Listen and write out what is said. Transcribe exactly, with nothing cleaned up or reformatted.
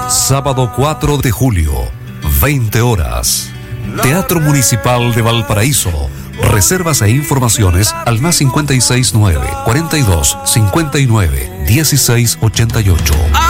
Sábado cuatro de julio, veinte horas. Teatro Municipal de Valparaíso. Reservas e informaciones al más cincuenta y seis nueve, cuarenta y dos, cincuenta y nueve, dieciséis ochenta y ocho.